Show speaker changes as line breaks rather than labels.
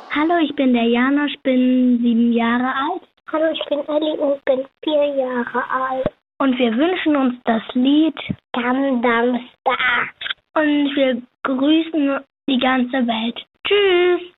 Hallo, ich bin der Janosch, bin 7 Jahre alt.
Hallo, ich bin Elli und bin 4 Jahre alt.
Und wir wünschen uns das Lied
Gangnam Style.
und wir grüßen die ganze Welt. Tschüss!